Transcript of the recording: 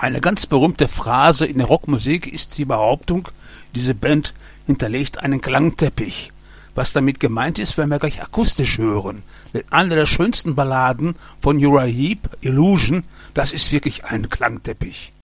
Eine ganz berühmte Phrase in der Rockmusik ist die Behauptung, diese Band hinterlegt einen Klangteppich. Was damit gemeint ist, werden wir gleich akustisch hören. Denn eine der schönsten Balladen von Uriah Heep, Illusion, das ist wirklich ein Klangteppich.